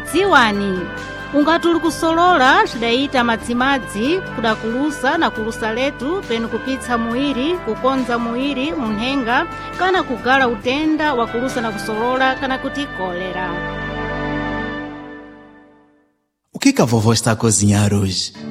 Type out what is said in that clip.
dziwani, ungati uli kusolola cidayita madzimadzi kudakulusa na kulusa letu penu kupitsa muiri, kukonza muiri munhenga kana kugala utenda wa kulusa na kusolola kana kuti kolera. O que a vovó está a cozinhar hoje?